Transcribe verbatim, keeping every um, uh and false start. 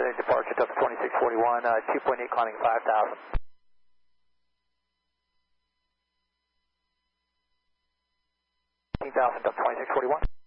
Ready departure, Delta twenty-six forty-one, uh, two point eight climbing five thousand. fifteen thousand, Delta twenty-six forty-one.